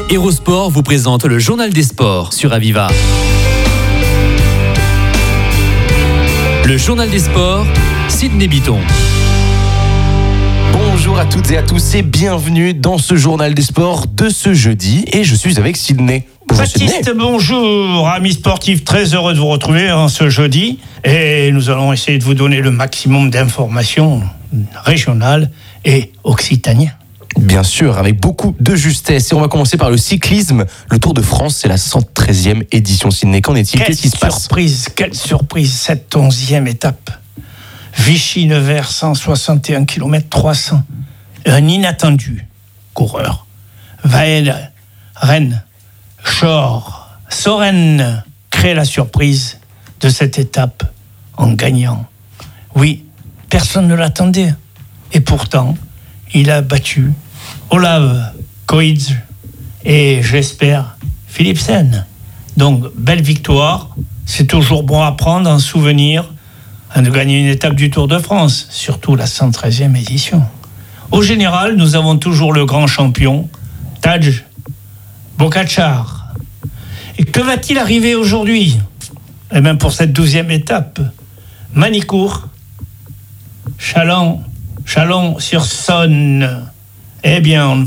Hérosport vous présente le journal des sports sur Aviva. Le journal des sports, Sydney Bitton. Bonjour à toutes et à tous et bienvenue dans ce journal des sports de ce jeudi. Et je suis avec Sydney. Bonjour Baptiste, Sydney. bonjour, amis sportifs, très heureux de vous retrouver ce jeudi. Et nous allons essayer de vous donner le maximum d'informations régionales et occitanien. Bien sûr, avec beaucoup de justesse. Et on va commencer par le cyclisme. Le Tour de France, c'est la 113e édition. Sydney, qu'en est-il ? Qu'est-ce qui se passe ? Quelle surprise, cette 11e étape. Vichy-Nevers, 161 km 300. Un inattendu coureur. Vael, Rennes, Chor, Soren crée la surprise de cette étape en gagnant. Oui, personne ne l'attendait. Et pourtant, il a battu Olav Koiz et j'espère Philipsen. Donc, belle victoire. C'est toujours bon à prendre en souvenir de gagner une étape du Tour de France, surtout la 113e édition. Au général, nous avons toujours le grand champion, Tadej Pogačar. Et que va-t-il arriver aujourd'hui ? Et même pour cette 12e étape, Manicourt, Chalon-sur-Saône. Eh bien, on